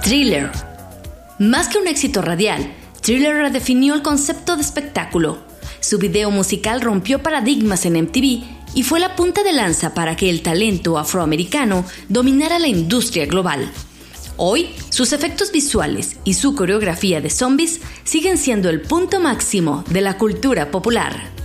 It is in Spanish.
Thriller. Más que un éxito radial, Thriller redefinió el concepto de espectáculo. Su video musical rompió paradigmas en MTV y fue la punta de lanza para que el talento afroamericano dominara la industria global. Hoy, sus efectos visuales y su coreografía de zombies siguen siendo el punto máximo de la cultura popular.